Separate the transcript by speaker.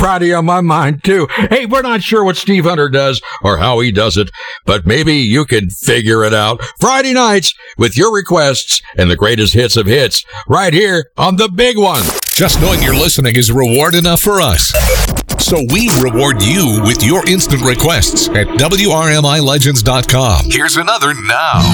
Speaker 1: Prouty on my mind, too. Hey, we're not sure what Steve Hunter does or how he does it, but maybe you can figure it out. Friday nights with your requests and the greatest hits of hits right here on The Big One.
Speaker 2: Just knowing you're listening is reward enough for us. So we reward you with your instant requests at WRMILegends.com. Here's another now.